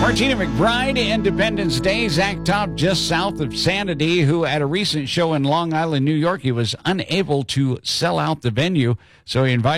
Martina McBride, Independence Day. Zach Top, just south of Sanity, who at a recent show in Long Island, New York, he was unable to sell out the venue, so he invited